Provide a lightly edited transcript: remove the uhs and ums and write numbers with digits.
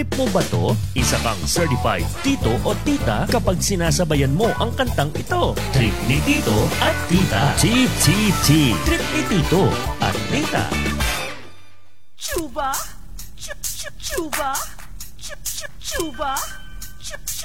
Trip mo ba to? Isa kang certified tito o tita kapag sinasabayan mo ang kantang ito. Trip ni Tito at Tita. Chip, chip, chip. Trip ni Tito at Tita. Chuba, chup chup chuba, chup chup chuba, chup chup.